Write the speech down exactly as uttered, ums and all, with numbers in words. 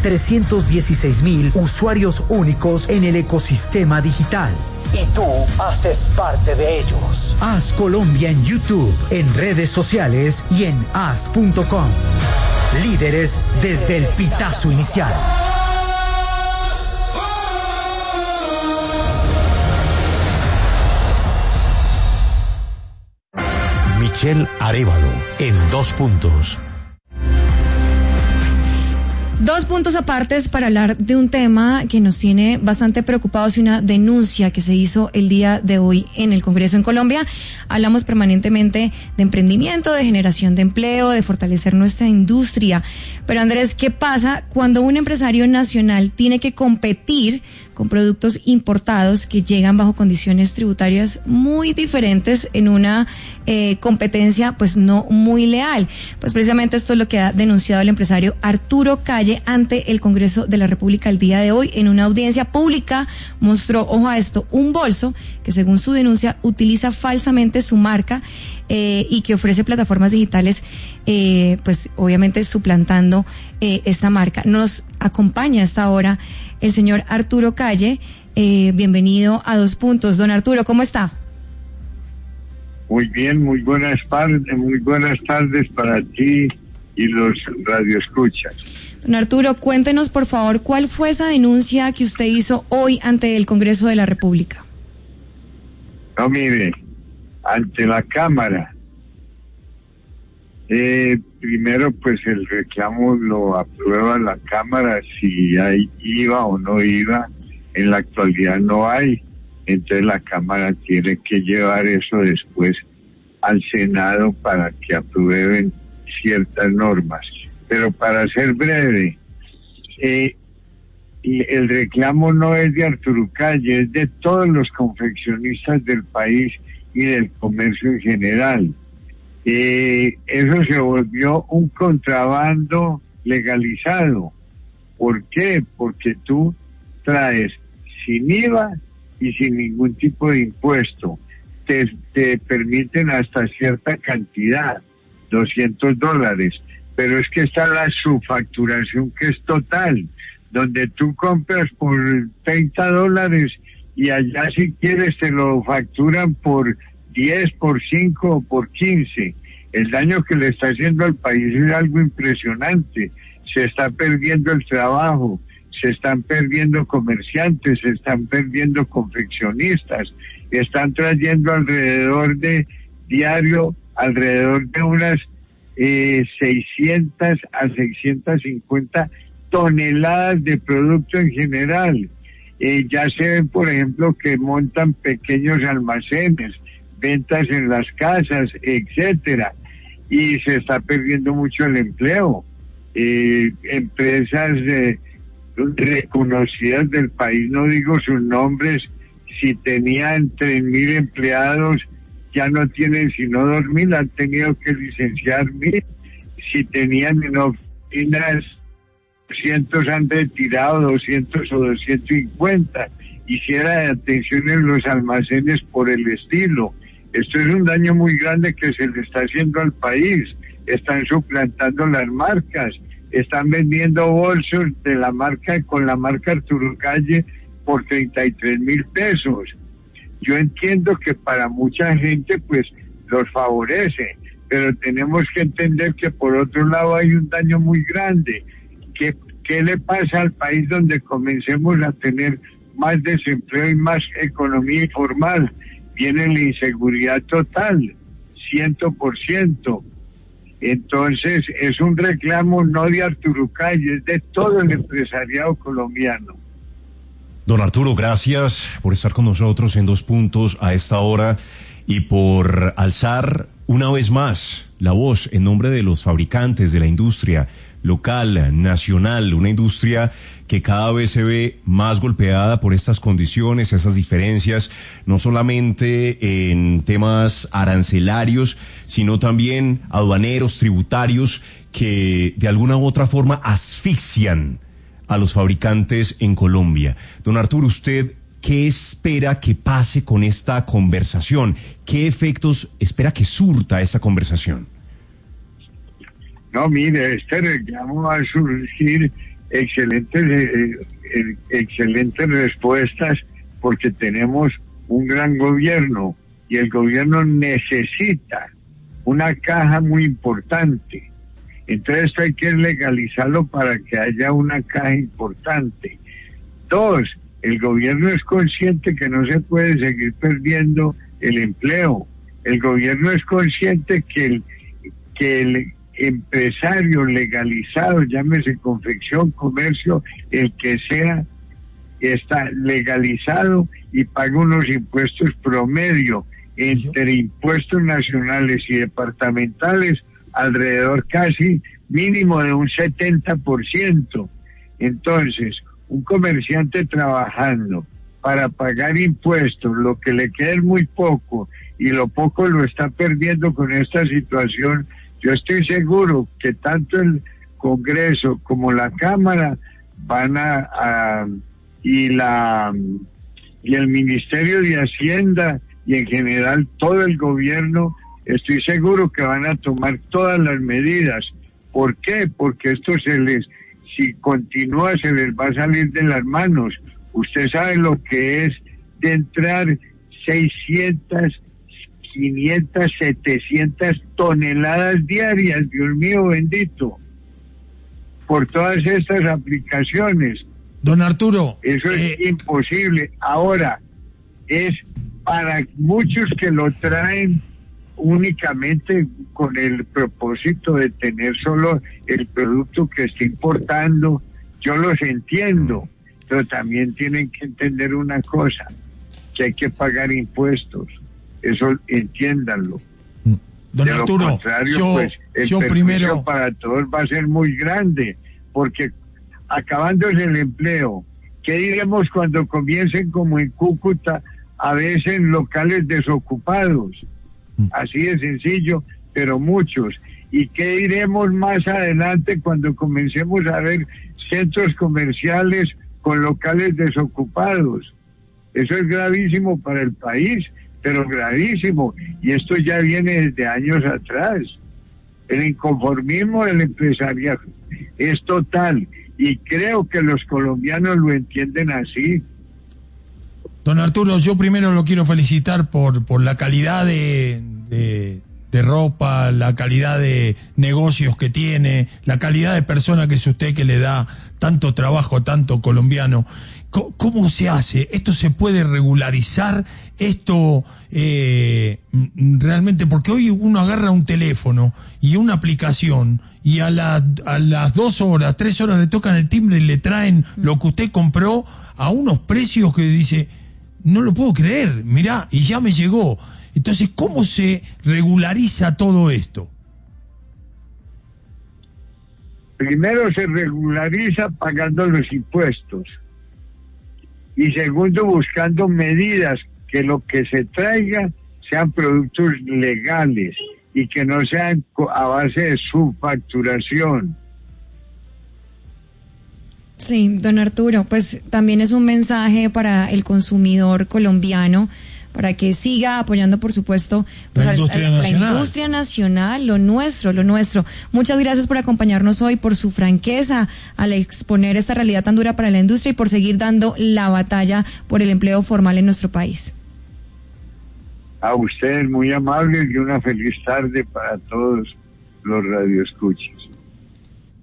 trescientos dieciséis mil usuarios únicos en el ecosistema digital. Y tú haces parte de ellos. Haz Colombia en YouTube, en redes sociales y en haz punto com. Líderes desde el pitazo inicial. Michelle Arévalo, en Dos Puntos. Dos puntos apartes para hablar de un tema que nos tiene bastante preocupados y una denuncia que se hizo el día de hoy en el Congreso en Colombia. Hablamos permanentemente de emprendimiento, de generación de empleo, de fortalecer nuestra industria. Pero Andrés, ¿qué pasa cuando un empresario nacional tiene que competir con productos importados que llegan bajo condiciones tributarias muy diferentes en una eh, competencia pues no muy leal? Pues precisamente esto es lo que ha denunciado el empresario Arturo Calle ante el Congreso de la República el día de hoy. En una audiencia pública mostró, ojo a esto, un bolso que según su denuncia utiliza falsamente su marca eh, y que ofrece plataformas digitales eh, pues obviamente suplantando eh, esta marca. Nos acompaña a esta hora el señor Arturo Calle. Eh, bienvenido a Dos Puntos. Don Arturo, ¿cómo está? Muy bien, muy buenas tardes, muy buenas tardes para ti y los radioescuchas. Don Arturo, cuéntenos por favor cuál fue esa denuncia que usted hizo hoy ante el Congreso de la República. No, mire, ante la Cámara, eh, primero pues el reclamo lo aprueba la Cámara, si hay I V A o no I V A, en la actualidad no hay, entonces la Cámara tiene que llevar eso después al Senado para que aprueben ciertas normas. Pero para ser breve, eh, el reclamo no es de Arturo Calle, es de todos los confeccionistas del país y del comercio en general. Eh, eso se volvió un contrabando legalizado. ¿Por qué? Porque tú traes sin I V A y sin ningún tipo de impuesto. Te, te permiten hasta cierta cantidad, doscientos dólares, pero es que está la subfacturación que es total, donde tú compras por treinta dólares y allá si quieres te lo facturan por diez, por cinco o por quince. El daño que le está haciendo al país es algo impresionante. Se está perdiendo el trabajo, se están perdiendo comerciantes, se están perdiendo confeccionistas, están trayendo alrededor de diario, alrededor de unas eh, seiscientas a seiscientas cincuenta toneladas de producto en general. Eh, ya se ven, por ejemplo, que montan pequeños almacenes, ventas en las casas, etcétera, y se está perdiendo mucho el empleo. Eh, empresas eh, reconocidas del país, no digo sus nombres, si tenían tres mil empleados, ya no tienen sino dos mil, han tenido que licenciar mil. Si tenían en oficinas doscientos, han retirado doscientos o doscientos cincuenta. Hiciera de atención en los almacenes por el estilo. Esto es un daño muy grande que se le está haciendo al país. Están suplantando las marcas, están vendiendo bolsos de la marca con la marca Arturo Calle por treinta y tres mil pesos. Yo entiendo que para mucha gente pues los favorece, pero tenemos que entender que por otro lado hay un daño muy grande. ¿Qué, qué le pasa al país donde comencemos a tener más desempleo y más economía informal? Viene la inseguridad total, ciento por ciento. Entonces es un reclamo no de Arturo Calle, es de todo el empresariado colombiano. Don Arturo, gracias por estar con nosotros en Dos Puntos a esta hora y por alzar una vez más la voz en nombre de los fabricantes, de la industria local, nacional, una industria que cada vez se ve más golpeada por estas condiciones, esas diferencias, no solamente en temas arancelarios, sino también aduaneros, tributarios, que de alguna u otra forma asfixian a los fabricantes en Colombia. Don Arturo, ¿usted qué espera que pase con esta conversación? ¿Qué efectos espera que surta esta conversación? No, mire, este reclamo va a surgir excelentes, eh, eh, excelentes respuestas, porque tenemos un gran gobierno y el gobierno necesita una caja muy importante. Entonces esto hay que legalizarlo para que haya una caja importante. Dos, el gobierno es consciente que no se puede seguir perdiendo el empleo. El gobierno es consciente que el, que el empresario legalizado, llámese confección, comercio, el que sea, está legalizado y paga unos impuestos promedio entre impuestos nacionales y departamentales alrededor casi mínimo de un setenta por ciento. Entonces, un comerciante trabajando para pagar impuestos, lo que le queda es muy poco y lo poco lo está perdiendo con esta situación. Yo estoy seguro que tanto el Congreso como la Cámara van a, a y la y el Ministerio de Hacienda y en general todo el gobierno, estoy seguro que van a tomar todas las medidas. ¿Por qué? Porque esto se les, si continúa, se les va a salir de las manos. Usted sabe lo que es de entrar seiscientas, quinientas, setecientas toneladas diarias, Dios mío bendito, por todas estas aplicaciones. Don Arturo. Eso es eh... imposible. Ahora, es para muchos que lo traen únicamente con el propósito de tener solo el producto que está importando. Yo los entiendo, pero también tienen que entender una cosa, que hay que pagar impuestos. Eso entiéndanlo. Don de Arturo, lo contrario, yo, pues el yo perjuicio primero para todos va a ser muy grande, porque acabándose el empleo, ¿qué diremos cuando comiencen como en Cúcuta a veces locales desocupados? Así de sencillo, pero muchos. ¿Y qué diremos más adelante cuando comencemos a ver centros comerciales con locales desocupados? Eso es gravísimo para el país, pero gravísimo. Y esto ya viene desde años atrás. El inconformismo del empresariado es total y creo que los colombianos lo entienden así. Don Arturo, yo primero lo quiero felicitar por, por la calidad de, de, de ropa, la calidad de negocios que tiene, la calidad de persona que es usted, que le da tanto trabajo a tanto colombiano. ¿Cómo, cómo se hace? ¿Esto se puede regularizar? ¿Esto eh, realmente? Porque hoy uno agarra un teléfono y una aplicación y a, la, a las dos horas, tres horas le tocan el timbre y le traen lo que usted compró a unos precios que dice... No lo puedo creer, mirá, y ya me llegó. Entonces, ¿cómo se regulariza todo esto? Primero se regulariza pagando los impuestos. Y segundo, buscando medidas que lo que se traiga sean productos legales y que no sean a base de subfacturación. Sí, don Arturo, pues también es un mensaje para el consumidor colombiano, para que siga apoyando, por supuesto, pues, la, industria al, a, la industria nacional, lo nuestro, lo nuestro. Muchas gracias por acompañarnos hoy, por su franqueza al exponer esta realidad tan dura para la industria y por seguir dando la batalla por el empleo formal en nuestro país. A ustedes muy amables y una feliz tarde para todos los radioescuchas.